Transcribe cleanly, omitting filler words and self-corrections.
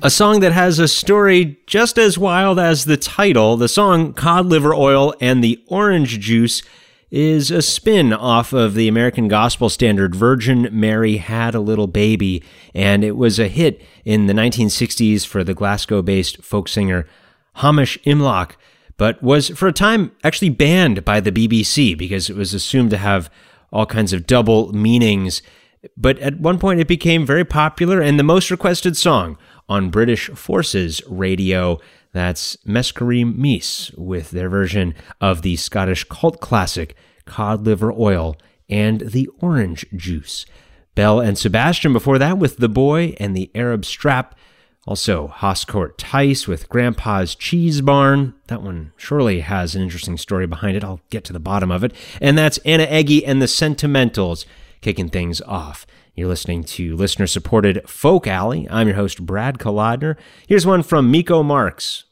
A song that has a story just as wild as the title. The song Cod Liver Oil and the Orange Juice is a spin off of the American gospel standard Virgin Mary Had a Little Baby, and it was a hit in the 1960s for the Glasgow-based folk singer Hamish Imlach, but was for a time actually banned by the BBC because it was assumed to have all kinds of double meanings. But at one point it became very popular and the most requested song on British Forces radio. That's Mescarim Meese with their version of the Scottish cult classic Cod Liver Oil and the Orange Juice. Belle and Sebastian before that with The Boy and the Arab Strap. Also, Hoscourt Tice with Grandpa's Cheese Barn. That one surely has an interesting story behind it. I'll get to the bottom of it. And that's Anna Eggy and the Sentimentals kicking things off. You're listening to listener-supported Folk Alley. I'm your host, Brad Kolodner. Here's one from Miko Marks.